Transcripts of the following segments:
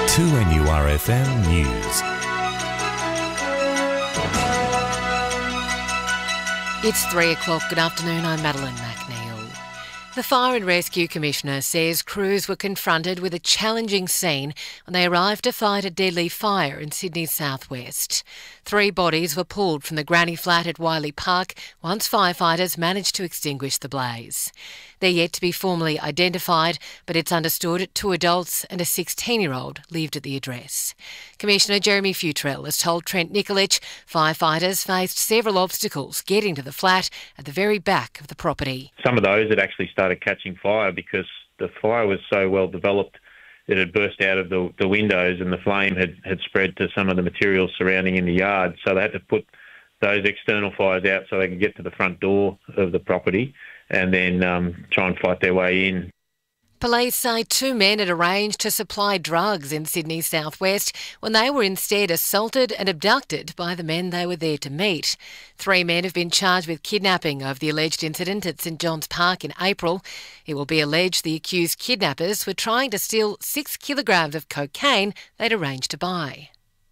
2NURFM News. It's 3 o'clock. Good afternoon. I'm Madeline McNeil. The Fire and Rescue Commissioner says crews were confronted with a challenging scene when they arrived to fight a deadly fire in Sydney's southwest. 3 bodies were pulled from the granny flat at Wiley Park once firefighters managed to extinguish the blaze. They're yet to be formally identified, but it's understood 2 adults and a 16-year-old lived at the address. Commissioner Jeremy Futrell has told Trent Nikolic firefighters faced several obstacles getting to the flat at the very back of the property. Some of those had actually started catching fire because the fire was so well developed. It had burst out of the windows and the flame had spread to some of the materials surrounding in the yard. So they had to put those external fires out so they could get to the front door of the property and then try and fight their way in. Police say 2 men had arranged to supply drugs in Sydney's southwest when they were instead assaulted and abducted by the men they were there to meet. 3 men have been charged with kidnapping of the alleged incident at St John's Park in April. It will be alleged the accused kidnappers were trying to steal 6 kilograms of cocaine they'd arranged to buy.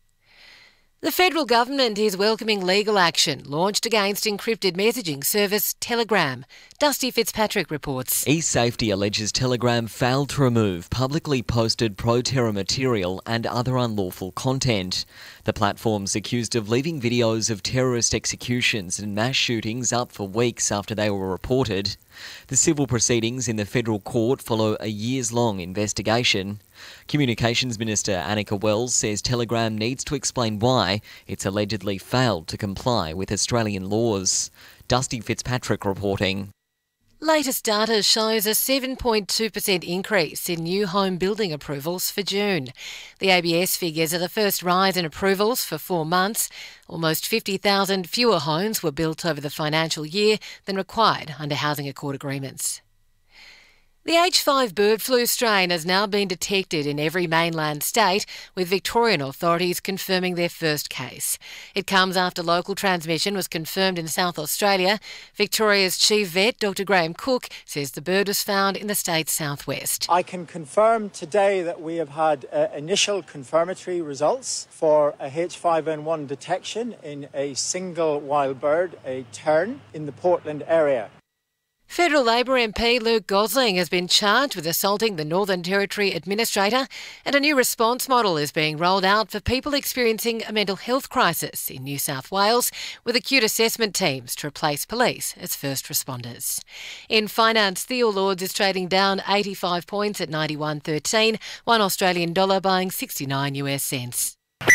The federal government is welcoming legal action launched against encrypted messaging service Telegram. Dusty Fitzpatrick reports. eSafety alleges Telegram failed to remove publicly posted pro-terror material and other unlawful content. The platform's accused of leaving videos of terrorist executions and mass shootings up for weeks after they were reported. The civil proceedings in the federal court follow a years-long investigation. Communications Minister Annika Wells says Telegram needs to explain why it's allegedly failed to comply with Australian laws. Dusty Fitzpatrick reporting. Latest data shows a 7.2% increase in new home building approvals for June. The ABS figures are the first rise in approvals for 4 months. Almost 50,000 fewer homes were built over the financial year than required under Housing Accord agreements. The H5 bird flu strain has now been detected in every mainland state, with Victorian authorities confirming their first case. It comes after local transmission was confirmed in South Australia. Victoria's chief vet, Dr Graham Cook, says the bird was found in the state's southwest. I can confirm today that we have had initial confirmatory results for a H5N1 detection in a single wild bird, a tern, in the Portland area. Federal Labor MP Luke Gosling has been charged with assaulting the Northern Territory Administrator, and a new response model is being rolled out for people experiencing a mental health crisis in New South Wales, with acute assessment teams to replace police as first responders. In finance, the All Ords is trading down 85 points at 91.13, $1 Australian dollar buying 69 US cents.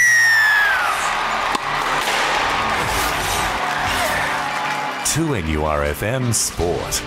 To NURFM Sport.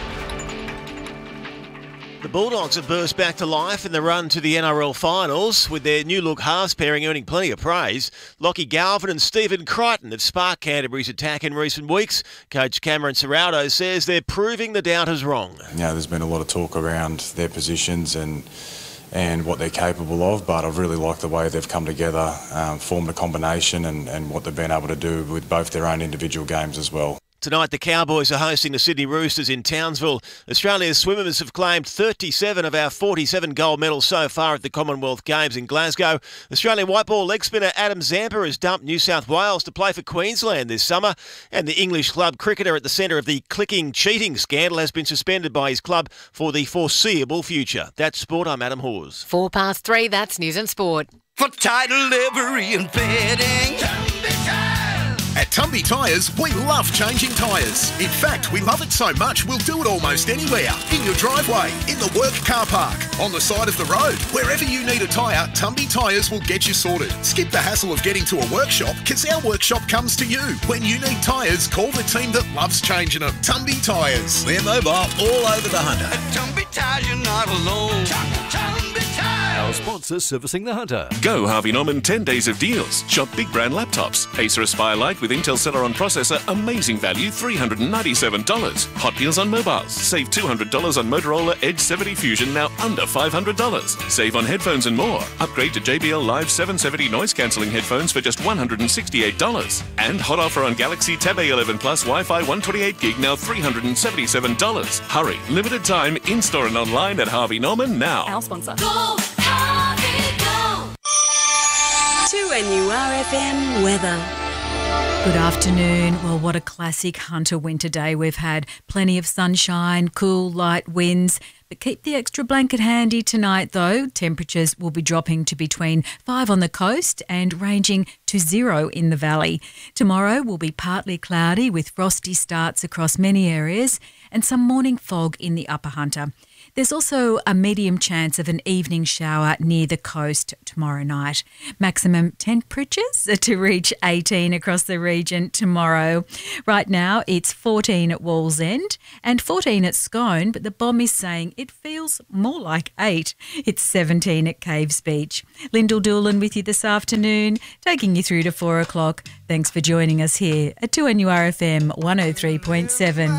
The Bulldogs have burst back to life in the run to the NRL finals, with their new-look halves pairing earning plenty of praise. Lockie Galvin and Stephen Crichton have sparked Canterbury's attack in recent weeks. Coach Cameron Serraldo says they're proving the doubters wrong. There's been a lot of talk around their positions and what they're capable of, but I've really liked the way they've come together, formed a combination and what they've been able to do with both their own individual games as well. Tonight, the Cowboys are hosting the Sydney Roosters in Townsville. Australia's swimmers have claimed 37 of our 47 gold medals so far at the Commonwealth Games in Glasgow. Australian white ball leg spinner Adam Zampa has dumped New South Wales to play for Queensland this summer. And the English club cricketer at the centre of the clicking cheating scandal has been suspended by his club for the foreseeable future. That's sport. I'm Adam Hawes. 3:04, that's News and Sport. For title, livery and fitting. At Tumby Tyres, we love changing tyres. In fact, we love it so much we'll do it almost anywhere. In your driveway, in the work car park, on the side of the road. Wherever you need a tyre, Tumby Tyres will get you sorted. Skip the hassle of getting to a workshop, because our workshop comes to you. When you need tyres, call the team that loves changing them. Tumby Tyres. We're mobile all over the Hunter. At Tumby Tyres, you're not alone. Tumby Tyres. Our sponsor servicing the Hunter. Go Harvey Norman 10 days of deals. Shop big brand laptops. Acer Aspire Lite with Intel Celeron processor, amazing value, $397. Hot deals on mobiles. Save $200 on Motorola Edge 70 Fusion, now under $500. Save on headphones and more. Upgrade to JBL Live 770 noise cancelling headphones for just $168. And hot offer on Galaxy Tab A11 Plus Wi-Fi 128 gig, now $377. Hurry, limited time, in-store and online at Harvey Norman now. Our sponsor. Go Harvey, go! 2NURFM weather. Good afternoon. Well, what a classic Hunter winter day we've had. Plenty of sunshine, cool, light winds. But keep the extra blanket handy tonight, though. Temperatures will be dropping to between 5 on the coast and ranging to 0 in the valley. Tomorrow will be partly cloudy with frosty starts across many areas and some morning fog in the upper Hunter. There's also a medium chance of an evening shower near the coast tomorrow night. Maximum temperatures are to reach 18 across the region tomorrow. Right now it's 14 at Wallsend and 14 at Scone, but the bomb is saying it feels more like 8. It's 17 at Caves Beach. Lyndall Doolan with you this afternoon, taking you through to 4 o'clock. Thanks for joining us here at 2NURFM 103.7.